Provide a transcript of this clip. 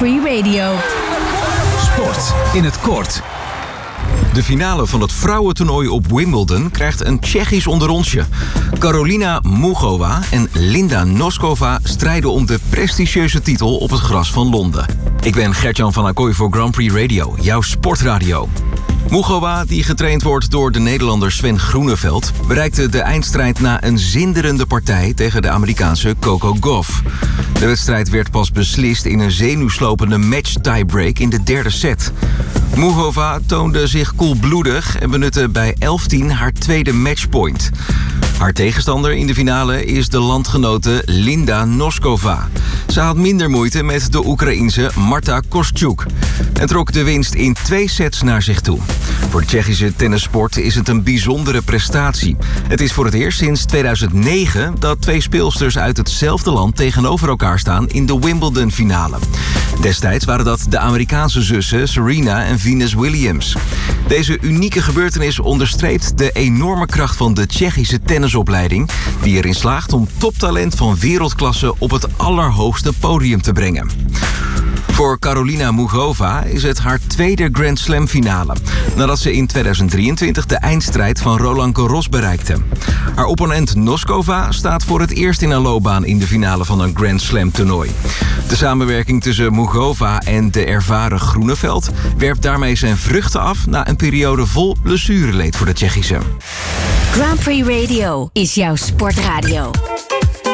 Prix Radio. Sport in het kort. De finale van het vrouwentoernooi op Wimbledon krijgt een Tsjechisch onderrondje. Karolina Muchova en Linda Noskova strijden om de prestigieuze titel op het gras van Londen. Ik ben Gert-Jan van Acquoy voor Grand Prix Radio, jouw sportradio. Muchova, die getraind wordt door de Nederlander Sven Groeneveld, bereikte de eindstrijd na een zinderende partij tegen de Amerikaanse Coco Gauff. De wedstrijd werd pas beslist in een zenuwslopende match-tiebreak in de derde set. Muchova toonde zich koelbloedig en benutte bij 11-10 haar tweede matchpoint. Haar tegenstander in de finale is de landgenote Linda Noskova. Ze had minder moeite met de Oekraïense Marta Kostyuk en trok de winst in 2 sets naar zich toe. Voor de Tsjechische tennissport is het een bijzondere prestatie. Het is voor het eerst sinds 2009 dat 2 speelsters uit hetzelfde land tegenover elkaar staan in de Wimbledon-finale. Destijds waren dat de Amerikaanse zussen Serena en Venus Williams. Deze unieke gebeurtenis onderstreept de enorme kracht van de Tsjechische tennisopleiding, die erin slaagt om toptalent van wereldklasse op het allerhoogste podium te brengen. Voor Karolina Muchova is het haar tweede Grand Slam finale, nadat ze in 2023 de eindstrijd van Roland Garros bereikte. Haar opponent Noskova staat voor het eerst in haar loopbaan in de finale van een Grand Slam toernooi. De samenwerking tussen Muchova en de ervaren Groeneveld werpt daarmee zijn vruchten af na een periode vol blessureleed voor de Tsjechische. Grand Prix Radio is jouw sportradio.